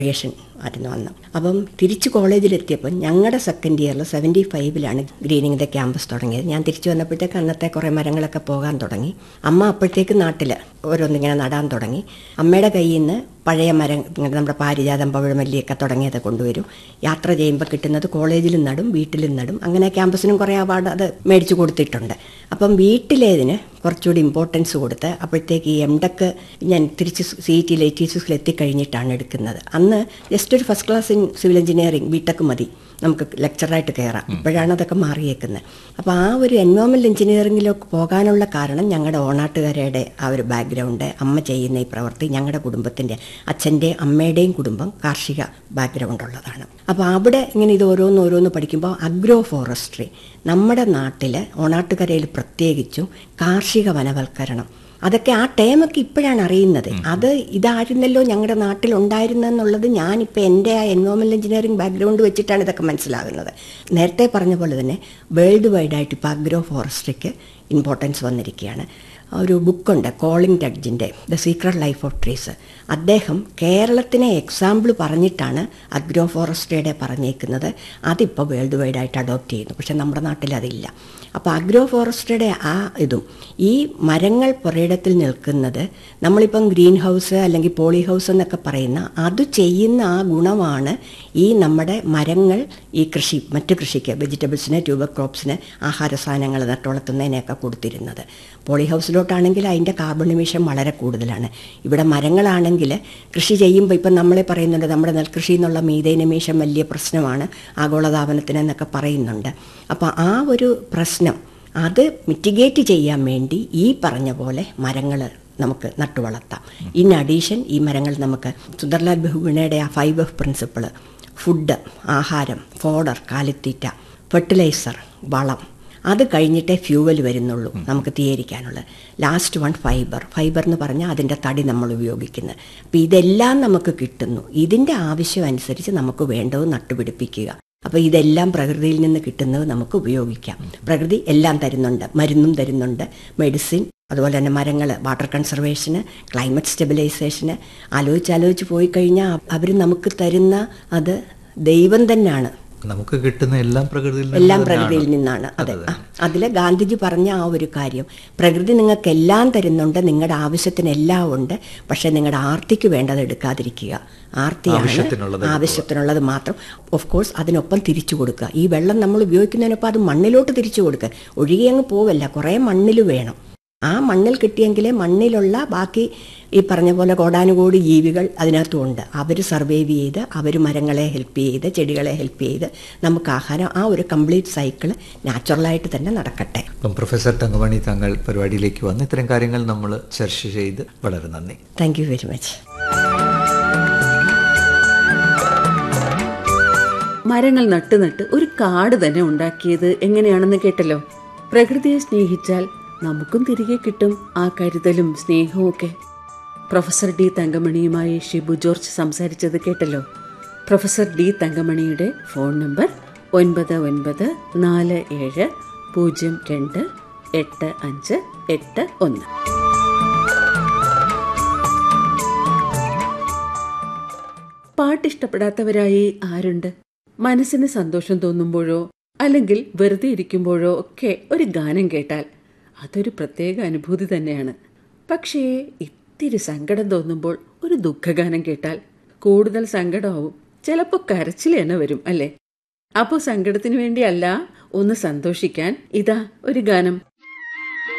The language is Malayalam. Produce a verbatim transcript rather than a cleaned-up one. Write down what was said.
േഷൻ ആയിരുന്നു അന്ന്. അപ്പം തിരിച്ച് കോളേജിലെത്തിയപ്പോൾ ഞങ്ങളുടെ സെക്കൻഡ് ഇയറിൽ സെവൻറ്റി ഫൈവിലാണ് ഗ്രീനിങ്ങിൻ്റെ ക്യാമ്പസ് തുടങ്ങിയത്. ഞാൻ തിരിച്ചു വന്നപ്പോഴത്തേക്ക് അന്നത്തെ കുറേ മരങ്ങളൊക്കെ പോകാൻ തുടങ്ങി. അമ്മ അപ്പോഴത്തേക്ക് നാട്ടിൽ ഓരോന്നിങ്ങനെ നടാൻ തുടങ്ങി. അമ്മയുടെ കയ്യിൽ നിന്ന് പഴയ മരം, നമ്മുടെ പാരിജാതം, പവിഴമല്ലിയൊക്കെ തുടങ്ങിയത് കൊണ്ടുവരും. യാത്ര ചെയ്യുമ്പോൾ കിട്ടുന്നത് കോളേജിലും നടും വീട്ടിലും നടും. അങ്ങനെ ക്യാമ്പസിനും കുറേ അവാർഡ് അത് മേടിച്ചു കൊടുത്തിട്ടുണ്ട്. അപ്പം വീട്ടിലേതിന് കുറച്ചുകൂടി ഇമ്പോർട്ടൻസ് കൊടുത്ത് അപ്പോഴത്തേക്ക് ഈ എം ടെക് ഞാൻ തിരിച്ച് സി ഇ ടി ലേറ്റീസിൽ എത്തിക്കഴിഞ്ഞിട്ടാണ് എടുക്കുന്നത്. അന്ന് ജസ്റ്റ് ഒരു first class in civil engineering B tech മതി നമുക്ക് ലെക്ചറായിട്ട് കയറാം. ഇപ്പോഴാണ് അതൊക്കെ മാറിയേക്കുന്നത്. അപ്പോൾ ആ ഒരു എൻവയോൺമെൻറ്റൽ എഞ്ചിനീയറിംഗിലേക്ക് പോകാനുള്ള കാരണം ഞങ്ങളുടെ ഓണാട്ടുകാരുടെ ആ ഒരു ബാക്ക്ഗ്രൗണ്ട്, അമ്മ ചെയ്യുന്ന ഈ പ്രവൃത്തി, ഞങ്ങളുടെ കുടുംബത്തിൻ്റെ അച്ഛൻ്റെയും അമ്മയുടെയും കുടുംബം കാർഷിക ബാക്ക്ഗ്രൗണ്ട് ഉള്ളതാണ്. അപ്പോൾ അവിടെ ഇങ്ങനെ ഇത് ഓരോന്ന് ഓരോന്ന് പഠിക്കുമ്പോൾ അഗ്രോ ഫോറസ്ട്രി നമ്മുടെ നാട്ടിൽ ഓണാട്ടുകരയിൽ പ്രത്യേകിച്ചും കാർഷിക വനവൽക്കരണം, അതൊക്കെ ആ ടേമൊക്കെ ഇപ്പോഴാണ് അറിയുന്നത്. അത് ഇതായിരുന്നല്ലോ ഞങ്ങളുടെ നാട്ടിലുണ്ടായിരുന്നെന്നുള്ളത് ഞാനിപ്പോൾ എൻ്റെ ആ എൻവയോൺമെൻറ്റൽ എഞ്ചിനീയറിംഗ് ബാക്ക്ഗ്രൗണ്ട് വെച്ചിട്ടാണ് ഇതൊക്കെ മനസ്സിലാകുന്നത്. നേരത്തെ പറഞ്ഞ പോലെ തന്നെ വേൾഡ് വൈഡായിട്ട് ഇപ്പോൾ അഗ്രോ ഫോറസ്ട്രിക്ക് ഇമ്പോർട്ടൻസ് വന്നിരിക്കുകയാണ്. ഒരു ബുക്കുണ്ട് calling ഡഡ്ജിൻ്റെ the secret life of trees. അദ്ദേഹം കേരളത്തിനെ എക്സാമ്പിൾ പറഞ്ഞിട്ടാണ് അഗ്രോ ഫോറസ്ട്രിയുടെ പറഞ്ഞേക്കുന്നത്. അതിപ്പോൾ വേൾഡ് വൈഡായിട്ട് അഡോപ്റ്റ് ചെയ്യുന്നു. പക്ഷേ നമ്മുടെ നാട്ടിൽ അതില്ല. അപ്പോൾ അഗ്രോ ഫോറസ്ട്രിയുടെ ആ ഇതും ഈ മരങ്ങൾ പുരയിടത്തിൽ നിൽക്കുന്നത്, നമ്മളിപ്പം ഗ്രീൻ ഹൗസ് അല്ലെങ്കിൽ പോളി ഹൗസ് എന്നൊക്കെ പറയുന്ന അത് ചെയ്യുന്ന ആ ഗുണമാണ് ഈ നമ്മുടെ മരങ്ങൾ ഈ കൃഷി മറ്റു കൃഷിക്ക് വെജിറ്റബിൾസിന്, ട്യൂബർ ക്രോപ്സിന് ആഹാര സാധനങ്ങൾ നട്ടുവളർത്തുന്നതിനെയൊക്കെ കൊടുത്തിരുന്നത്. പോളി ഹൗസിലോട്ടാണെങ്കിൽ അതിൻ്റെ കാർബൺ എമിഷൻ വളരെ കൂടുതലാണ്. ഇവിടെ മരങ്ങളാണെങ്കിൽ കൃഷി ചെയ്യുമ്പോൾ ഇപ്പം നമ്മളെ പറയുന്നുണ്ട് നമ്മുടെ നെൽകൃഷി എന്നുള്ള മീഥേൻ എമിഷൻ വലിയ പ്രശ്നമാണ് ആഗോളതാപനത്തിന് എന്നൊക്കെ പറയുന്നുണ്ട്. അപ്പോൾ ആ ഒരു പ്രശ്നം അത് മിറ്റിഗേറ്റ് ചെയ്യാൻ വേണ്ടി ഈ പറഞ്ഞ പോലെ മരങ്ങൾ നമുക്ക് നട്ടുവളർത്താം. ഇൻ അഡീഷൻ ഈ മരങ്ങൾ നമുക്ക് സുന്ദർലാൽ ബഹുഗുണയുടെ ആ ഫൈവ് എഫ് പ്രിൻസിപ്പിൾ, ഫുഡ്, ആഹാരം, ഫോഡർ, കാലിത്തീറ്റ, ഫെർട്ടിലൈസർ, വളം, അത് കഴിഞ്ഞിട്ടേ ഫ്യൂവൽ വരുന്നുള്ളൂ നമുക്ക് തീയരിക്കാനുള്ളത്. Last one fibre. ഫൈബർ എന്ന് പറഞ്ഞാൽ അതിൻ്റെ തടി നമ്മൾ ഉപയോഗിക്കുന്നത്. അപ്പോൾ ഇതെല്ലാം നമുക്ക് കിട്ടുന്നു. ഇതിൻ്റെ ആവശ്യം അനുസരിച്ച് നമുക്ക് വേണ്ടത് നട്ടുപിടിപ്പിക്കുക. അപ്പോൾ ഇതെല്ലാം പ്രകൃതിയിൽ നിന്ന് കിട്ടുന്നത് നമുക്ക് ഉപയോഗിക്കാം. പ്രകൃതി എല്ലാം തരുന്നുണ്ട്, മരുന്നും തരുന്നുണ്ട്, മെഡിസിൻ, അതുപോലെ തന്നെ മരങ്ങൾ, വാട്ടർ കൺസർവേഷന്, ക്ലൈമറ്റ് സ്റ്റെബിലൈസേഷന്. ആലോചിച്ചാലോചിച്ച് പോയി കഴിഞ്ഞാൽ അവർ നമുക്ക് തരുന്ന അത് ദൈവം തന്നെയാണ്. നമുക്ക് കിട്ടുന്ന എല്ലാം പ്രകൃതിയിൽ എല്ലാം പ്രകൃതിയിൽ നിന്നാണ്. അതെ, അതിൽ ഗാന്ധിജി പറഞ്ഞ ആ ഒരു കാര്യം, പ്രകൃതി നിങ്ങൾക്ക് എല്ലാം തരുന്നുണ്ട്, നിങ്ങളുടെ ആവശ്യത്തിന് എല്ലാം ഉണ്ട്, പക്ഷെ നിങ്ങളുടെ ആർത്തിക്ക് വേണ്ടത് എടുക്കാതിരിക്കുക. ആർത്തിയാണ് ആവശ്യത്തിനുള്ളത് മാത്രം. ഓഫ് കോഴ്സ് അതിനൊപ്പം തിരിച്ചു കൊടുക്കുക. ഈ വെള്ളം നമ്മൾ ഉപയോഗിക്കുന്നതിനൊപ്പം അത് മണ്ണിലോട്ട് തിരിച്ചു കൊടുക്കുക. ഒഴുകി അങ്ങ് പോവല്ല, കുറേ മണ്ണിൽ വേണം. ആ മണ്ണിൽ കിട്ടിയെങ്കിലേ മണ്ണിലുള്ള ബാക്കി ഈ പറഞ്ഞ പോലെ കോടാനുകോടി ജീവികൾ അതിനകത്തുമുണ്ട്. അവർ സർവൈവ് ചെയ്ത്, അവർ മരങ്ങളെ ഹെൽപ്പ് ചെയ്ത്, ചെടികളെ ഹെൽപ്പ് ചെയ്ത് നമുക്ക് ആഹാരം, ആ ഒരു കംപ്ലീറ്റ് സൈക്കിൾ നാച്ചുറലായിട്ട് തന്നെ നടക്കട്ടെ. അപ്പം പ്രൊഫസർ തങ്കമണി, താങ്കൾ പരിപാടിയിലേക്ക് വന്ന് ഇത്തരം കാര്യങ്ങൾ നമ്മൾ ചർച്ച ചെയ്ത് വളരെ നന്ദി. Thank you very much. മരങ്ങൾ നട്ട് നട്ട് ഒരു കാട് തന്നെ ഉണ്ടാക്കിയത് എങ്ങനെയാണെന്ന് കേട്ടല്ലോ. പ്രകൃതിയെ സ്നേഹിച്ചാൽ നമുക്കും തിരികെ കിട്ടും ആ കരുതലും സ്നേഹവും ഒക്കെ. പ്രൊഫസർ ഡി തങ്കമണിയുമായി ഷിബു ജോർജ് സംസാരിച്ചത് കേട്ടല്ലോ. പ്രൊഫസർ ഡി തങ്കമണിയുടെ ഫോൺ നമ്പർ ഒൻപത് ഒൻപത് നാല് ഏഴ് പൂജ്യം രണ്ട് എട്ട് അഞ്ച് എട്ട് ഒന്ന്. പാട്ടിഷ്ടപ്പെടാത്തവരായി ആരുണ്ട്? മനസ്സിന് സന്തോഷം തോന്നുമ്പോഴോ അല്ലെങ്കിൽ വെറുതെ ഇരിക്കുമ്പോഴോ ഒക്കെ ഒരു ഗാനം കേട്ടാൽ അതൊരു പ്രത്യേക അനുഭൂതി തന്നെയാണ്. പക്ഷേ ഇത്തിരി സങ്കടം തോന്നുമ്പോൾ ഒരു ദുഃഖഗാനം കേട്ടാൽ കൂടുതൽ സങ്കടമാവും, ചിലപ്പോൾ കരച്ചിൽ തന്നെ വരും, അല്ലേ? അപ്പോൾ സങ്കടത്തിന് വേണ്ടിയല്ല, ഒന്ന് സന്തോഷിക്കാൻ ഇതാ ഒരു ഗാനം.